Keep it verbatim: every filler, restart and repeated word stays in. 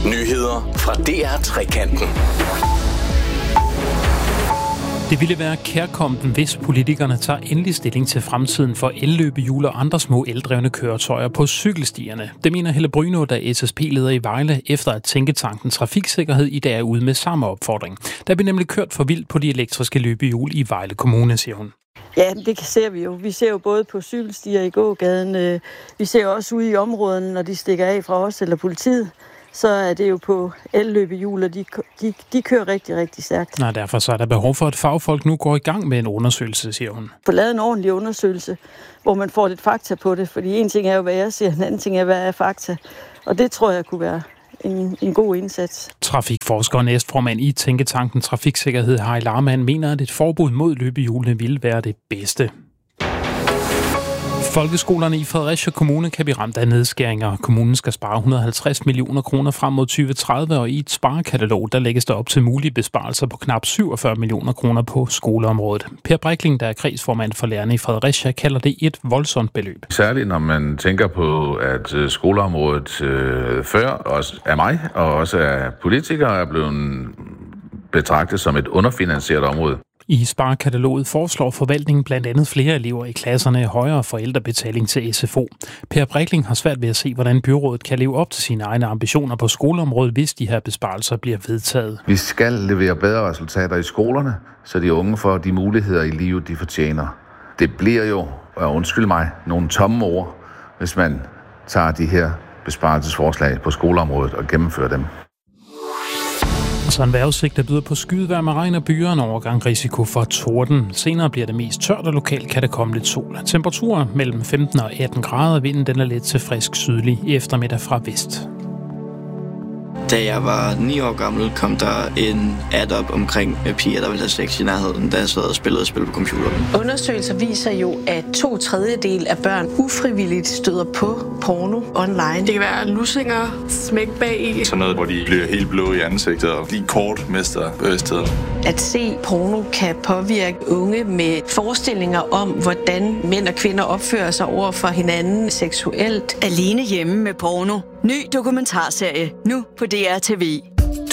Nyheder fra D R Trekanten. Det ville være kærkommen, hvis politikerne tager endelig stilling til fremtiden for elløbehjul og andre små eldrevne køretøjer på cykelstierne. Det mener Helle Brynå, der er S S P-leder i Vejle, efter at tænketanken Trafiksikkerhed i dag er ude med samme opfordring. Der bliver nemlig kørt for vildt på de elektriske løbehjul i Vejle Kommune, siger hun. Ja, det ser vi jo. Vi ser jo både på cykelstier i gågaden, vi ser også ude i områderne, når de stikker af fra os eller politiet. Så er det jo på elløbehjul, og de, de, de kører rigtig, rigtig stærkt. Nej, derfor så er der behov for, at fagfolk nu går i gang med en undersøgelse, siger hun. Få lavet en ordentlig undersøgelse, hvor man får lidt fakta på det. Fordi en ting er jo, hvad jeg siger, en anden ting er, hvad er fakta. Og det tror jeg kunne være en, en god indsats. Trafikforsker og næstformand i tænketanken Trafiksikkerhed, Harry Larman, mener, at et forbud mod løbehjulene ville være det bedste. Folkeskolerne i Fredericia Kommune kan blive ramt af nedskæringer. Kommunen skal spare et hundrede og halvtreds millioner kroner frem mod tyve tredive, og i et sparekatalog, der lægges der op til mulige besparelser på knap syvogfyrre millioner kroner på skoleområdet. Per Breikling, der er kredsformand for lærerne i Fredericia, kalder det et voldsomt beløb. Særligt når man tænker på, at skoleområdet øh, før også af mig og også af politikere er blevet betragtet som et underfinansieret område. I sparekataloget foreslår forvaltningen blandt andet flere elever i klasserne, højere forældrebetaling til S F O. Per Breikling har svært ved at se, hvordan byrådet kan leve op til sine egne ambitioner på skoleområdet, hvis de her besparelser bliver vedtaget. Vi skal levere bedre resultater i skolerne, så de unge får de muligheder i livet, de fortjener. Det bliver jo, og undskyld mig, nogle tomme ord, hvis man tager de her besparelsesforslag på skoleområdet og gennemfører dem. Så en vejrudsigt, der byder på skydevejr med regn og byer, en overgang risiko for torden. Senere bliver det mest tørt, og lokalt kan der komme lidt sol. Temperaturer mellem femten og atten grader, vinden den er lidt til frisk sydlig i eftermiddag fra vest. Da jeg var ni år gammel, kom der en ad op omkring piger, der ville have sex i nærheden, da jeg sad og spillede spil på computeren. Undersøgelser viser jo, at to tredjedel af børn ufrivilligt støder på porno online. Det kan være lussinger, smæk bag i. Sådan noget, hvor de bliver helt blå i ansigtet og lige kort mister bevidstheden. At se porno kan påvirke unge med forestillinger om, hvordan mænd og kvinder opfører sig over for hinanden seksuelt. Alene hjemme med porno. Ny dokumentarserie nu på D R T V.